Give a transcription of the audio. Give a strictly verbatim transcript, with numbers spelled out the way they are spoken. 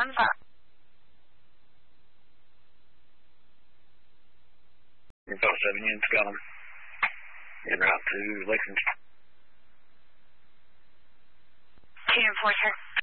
number. Info seven units got them. En route to Lexington. Two enforcer.